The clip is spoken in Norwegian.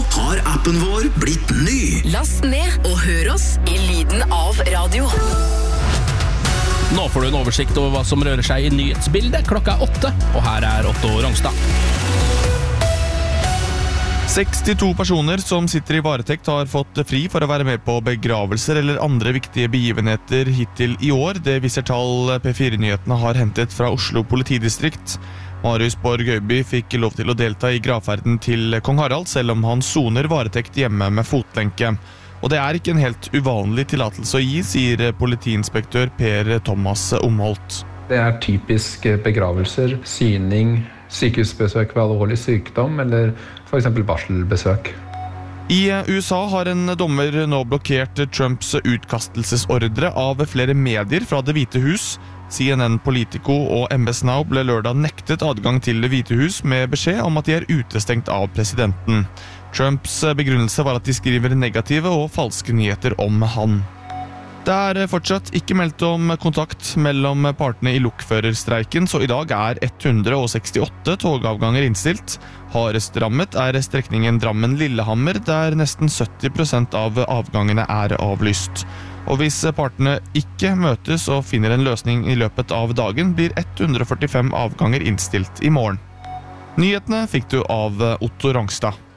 har appen vår blitt ny. Last ned og hør oss i lyden av radio. Nå får du en oversikt over hva som rører seg i nyhetsbildet. Klokka 8, og her er Otto Rongstad. 62 personer som sitter i varetekt har fått fri for å være med på begravelser eller andre viktige begivenheter hittil i år. Det viser tall P4-nyhetene har hentet fra Oslo politidistrikt. Marius Borg Øyby fikk lov til å delta i gravferden til Kong Harald, selv om han soner varetekt hjemme med fotlenke. Og det er ikke en helt uvanlig tillatelse å gi, sier politiinspektør Per Thomas Omholt. Det er typisk begravelser, syning, sykehusbesøk ved alvorlig sykdom eller for eksempel barselbesøk. I USA har en dommer nå blokkert Trumps utkastelsesordre av flere medier fra Det hvite hus. CNN, Politico og MS Now ble lørdag nektet adgang til Det hvite hus med beskjed om at de er utestengt av presidenten. Trumps begrunnelse var at de skriver negative og falske nyheter om han. Det er fortsatt ikke meldt om kontakt mellom partene i lokførerstreiken, så i dag er 168 togavganger innstilt. Hardest rammet er strekningen Drammen-Lillehammer, der nesten 70% av avgangene er avlyst. Og hvis partene ikke møtes og finner en løsning i løpet av dagen, blir 145 avganger innstilt i morgen. Nyhetene fikk du av Otto Rongstad.